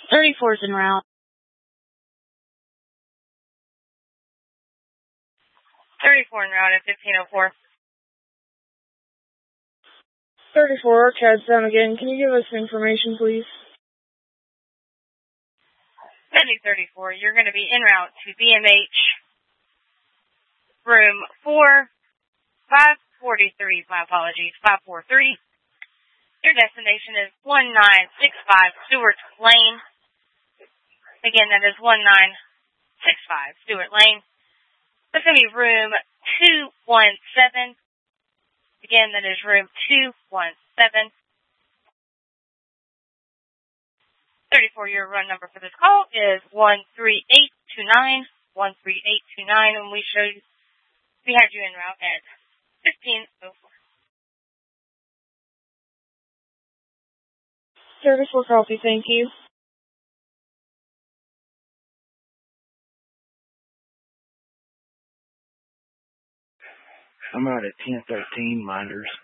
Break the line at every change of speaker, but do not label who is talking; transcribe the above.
34 is en route.
34 en route at 1504.
34, CAD's down again. Can you give us information, please?
Pending 34, you're going to be en route to BMH room 543. My apologies, 543. Your destination is 1965 Stewart Lane. Again, that is 1965 Stewart Lane. That's going to be room 217. Again, that is room 217. 34, your run number for this call is 13829. 13829, and we had you en route at 1504.
Service will copy, thank you.
I'm out at 1013, Minders.